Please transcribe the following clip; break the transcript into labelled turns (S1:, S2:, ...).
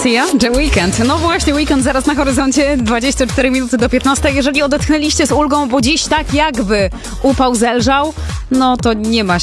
S1: Sia, The Weekend. No właśnie, weekend zaraz na horyzoncie, 24 minuty do 15. Jeżeli odetchnęliście z ulgą, bo dziś tak jakby upał zelżał, no to nie ma